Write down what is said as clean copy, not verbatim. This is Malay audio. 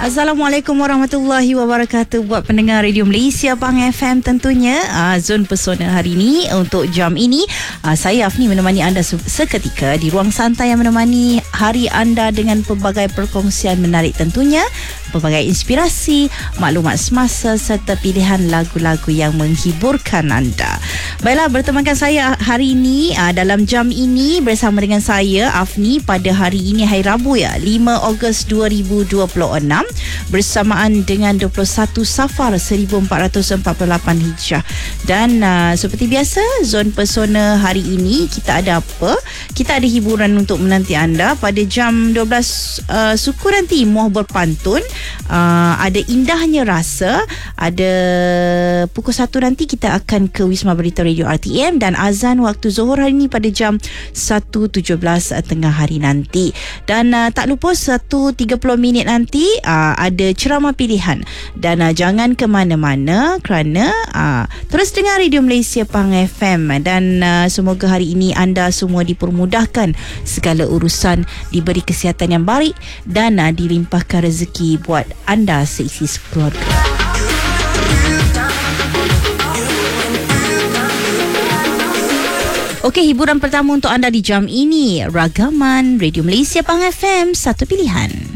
Assalamualaikum warahmatullahi wabarakatuh. Buat pendengar Radio Malaysia Pang FM tentunya, Zon Pesona hari ini untuk jam ini, saya Afni menemani anda seketika di ruang santai yang menemani hari anda dengan pelbagai perkongsian menarik tentunya, pelbagai inspirasi, maklumat semasa serta pilihan lagu-lagu yang menghiburkan anda. Baiklah, bertemankan saya hari ini dalam jam ini bersama dengan saya Afni pada hari ini, hari Rabu 5 Ogos 2026, bersamaan dengan 21 Safar 1448 Hijrah. Dan seperti biasa, Zon Pesona hari ini kita ada apa? Kita ada hiburan untuk menanti anda pada jam 12 suku nanti Muah Berpantun, ada Indahnya Rasa, ada pukul 1 nanti kita akan ke Wisma Berita Radio RTM, dan azan waktu Zohor hari ini pada jam 1.17 tengah hari nanti. Dan tak lupa 1.30 minit nanti ada ceramah pilihan. Dan jangan ke mana-mana kerana terus dengar Radio Malaysia Pang FM, dan semoga hari ini anda semua dipermudahkan segala urusan, diberi kesihatan yang baik, dan dilimpahkan rezeki buat anda seisi sekeluarga. Okey, hiburan pertama untuk anda di jam ini, ragaman Radio Malaysia Pang FM, satu pilihan.